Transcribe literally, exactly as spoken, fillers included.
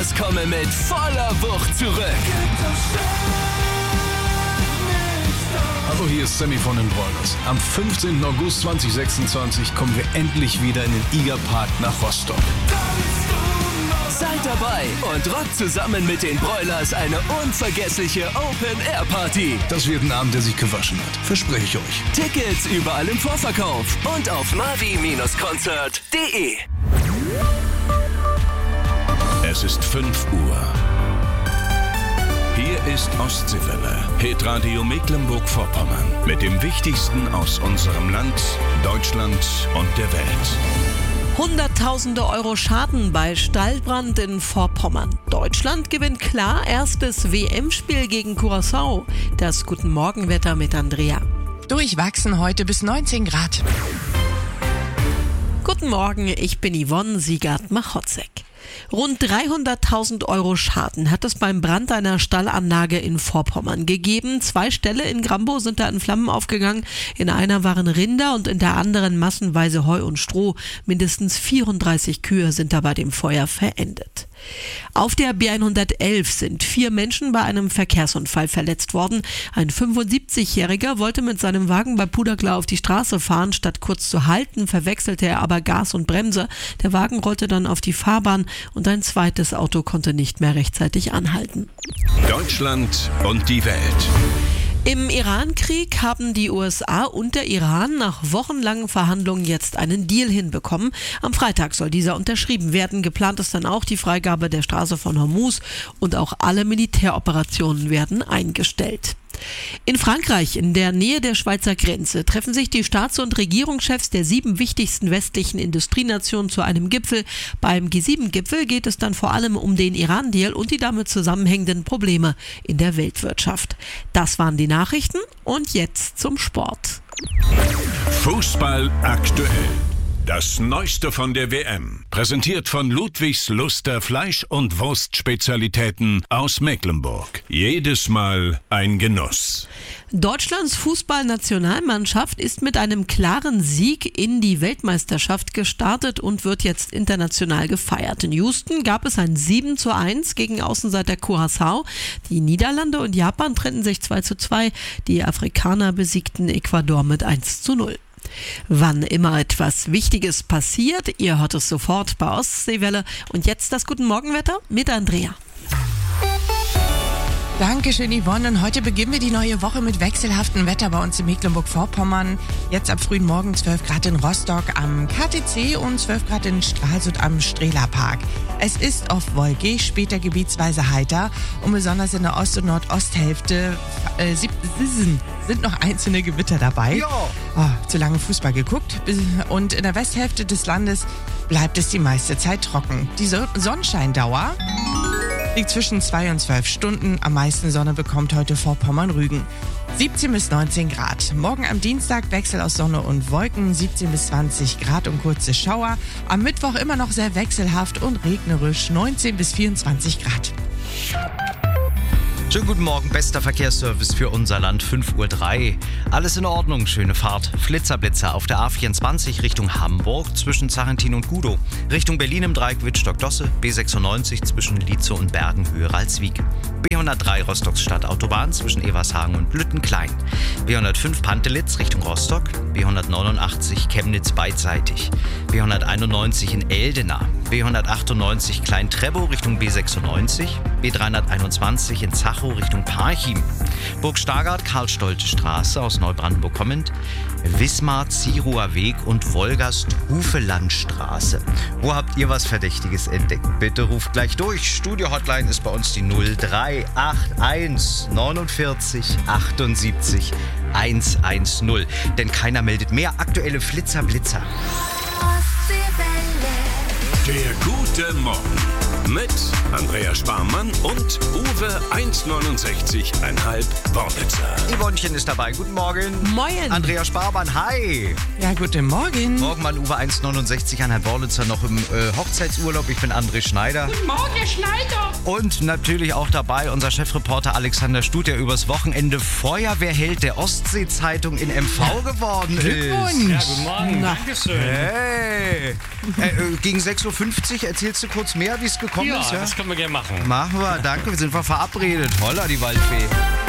Broilers kommen mit voller Wucht zurück. Hallo, hier ist Sammy von den Broilers. Am fünfzehnten August zweitausendsechsundzwanzig kommen wir endlich wieder in den I G A Park nach Rostock. Seid dabei und rockt zusammen mit den Broilers eine unvergessliche Open-Air-Party. Das wird ein Abend, der sich gewaschen hat. Verspreche ich euch. Tickets überall im Vorverkauf und auf mavi Bindestrich konzert punkt de. Es ist fünf Uhr. Hier ist Ostseewelle, Hitradio Mecklenburg-Vorpommern. Mit dem Wichtigsten aus unserem Land, Deutschland und der Welt. Hunderttausende Euro Schaden bei Stallbrand in Vorpommern. Deutschland gewinnt klar erstes W M-Spiel gegen Curaçao. Das Guten Morgenwetter mit Andrea. Durchwachsen heute bis neunzehn Grad. Guten Morgen, ich bin Yvonne Siegert-Machotzek. Rund dreihunderttausend Euro Schaden hat es beim Brand einer Stallanlage in Vorpommern gegeben. Zwei Ställe in Grambow sind da in Flammen aufgegangen. In einer waren Rinder und in der anderen massenweise Heu und Stroh. Mindestens vierunddreißig Kühe sind da bei dem Feuer verendet. Auf der B hundertelf sind vier Menschen bei einem Verkehrsunfall verletzt worden. Ein fünfundsiebzigjähriger wollte mit seinem Wagen bei Puderklar auf die Straße fahren. Statt kurz zu halten, verwechselte er aber Gas und Bremse. Der Wagen rollte dann auf die Fahrbahn und ein zweites Auto konnte nicht mehr rechtzeitig anhalten. Deutschland und die Welt. Im Iran-Krieg haben die U S A und der Iran nach wochenlangen Verhandlungen jetzt einen Deal hinbekommen. Am Freitag soll dieser unterschrieben werden. Geplant ist dann auch die Freigabe der Straße von Hormuz und auch alle Militäroperationen werden eingestellt. In Frankreich, in der Nähe der Schweizer Grenze, treffen sich die Staats- und Regierungschefs der sieben wichtigsten westlichen Industrienationen zu einem Gipfel. Beim G sieben Gipfel geht es dann vor allem um den Iran-Deal und die damit zusammenhängenden Probleme in der Weltwirtschaft. Das waren die Nachrichten und jetzt zum Sport. Fußball aktuell. Das Neueste von der W M. Präsentiert von Ludwigs Luster Fleisch- und Wurstspezialitäten aus Mecklenburg. Jedes Mal ein Genuss. Deutschlands Fußballnationalmannschaft ist mit einem klaren Sieg in die Weltmeisterschaft gestartet und wird jetzt international gefeiert. In Houston gab es ein sieben zu eins gegen Außenseiter Curaçao. Die Niederlande und Japan trennten sich zwei zu zwei. Die Afrikaner besiegten Ecuador mit eins zu null. Wann immer etwas Wichtiges passiert, ihr hört es sofort bei Ostseewelle. Und jetzt das Guten Morgenwetter mit Andrea. Dankeschön, Yvonne. Und heute beginnen wir die neue Woche mit wechselhaftem Wetter bei uns in Mecklenburg-Vorpommern. Jetzt ab frühen Morgen zwölf Grad in Rostock am K T C und zwölf Grad in Stralsund am Strehlerpark. Es ist oft wolkig, später gebietsweise heiter und besonders in der Ost- und Nordosthälfte äh, sind noch einzelne Gewitter dabei. Ja. Oh, zu lange Fußball geguckt. Und in der Westhälfte des Landes bleibt es die meiste Zeit trocken. Die so- Sonnenscheindauer liegt zwischen zwei und zwölf Stunden. Am meisten Sonne bekommt heute Vorpommern-Rügen. siebzehn bis neunzehn Grad. Morgen am Dienstag Wechsel aus Sonne und Wolken, siebzehn bis zwanzig Grad und kurze Schauer. Am Mittwoch immer noch sehr wechselhaft und regnerisch, neunzehn bis vierundzwanzig Grad. Schönen guten Morgen, bester Verkehrsservice für unser Land, fünf Uhr drei. Alles in Ordnung, schöne Fahrt. Flitzer-Blitzer auf der A vierundzwanzig Richtung Hamburg zwischen Zarentin und Gudow. Richtung Berlin im Dreieck Wittstock-Dosse, B sechsundneunzig zwischen Lietzow und Bergen Höhe Ralswiek. B hundertdrei Rostocks Stadtautobahn zwischen Evershagen und Lüttenklein. B hundertfünf Pantelitz Richtung Rostock. B hundertneunundachtzig Chemnitz beidseitig. B hunderteinundneunzig in Eldena. B hundertachtundneunzig Klein-Trebow Richtung B sechsundneunzig. B dreihunderteinundzwanzig in Zachow Richtung Parchim. Burg Stargard, Karl-Stolte-Straße aus Neubrandenburg kommend. Wismar, Zieruwer Weg und Wolgast-Hufelandstraße. Wo habt ihr was Verdächtiges entdeckt? Bitte ruft gleich durch. Studio-Hotline ist bei uns die null drei acht eins neunundvierzig achtundsiebzig hundertzehn. Denn keiner meldet mehr aktuelle Flitzer-Blitzer. Der gute Morgen. Mit Andrea Sparmann und Uwe eins neunundsechzig Komma fünf Worblitzer. Yvonnchen ist dabei. Guten Morgen. Moin. Andrea Sparmann, hi. Ja, guten Morgen. Morgen mal Uwe eins neunundsechzig Komma fünf Worblitzer noch im äh, Hochzeitsurlaub. Ich bin André Schneider. Guten Morgen, Herr Schneider. Und natürlich auch dabei unser Chefreporter Alexander Stut, der übers Wochenende Feuerwehrheld der Ostsee-Zeitung in M V geworden ist. Glückwunsch. Ja, guten Morgen. Na. Dankeschön. Hey. Äh, äh, gegen sechs Uhr fünfzig erzählst du kurz mehr, wie es gekommen gekommen Ja, ist? Ja, das können wir gerne machen. machen wir. Danke, wir sind verabredet. Holla, die Waldfee.